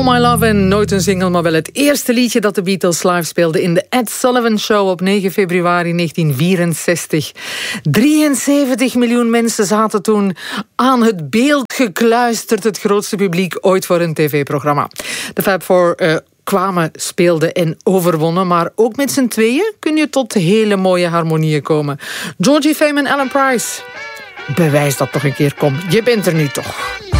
All My Love en nooit een single, maar wel het eerste liedje dat de Beatles live speelden in de Ed Sullivan Show op 9 februari 1964. 73 miljoen mensen zaten toen aan het beeld gekluisterd, het grootste publiek ooit voor een tv-programma. De Fab Four kwamen, speelden en overwonnen, maar ook met z'n tweeën kun je tot hele mooie harmonieën komen. Georgie Fame en Alan Price, bewijs dat toch een keer, kom, je bent er nu toch.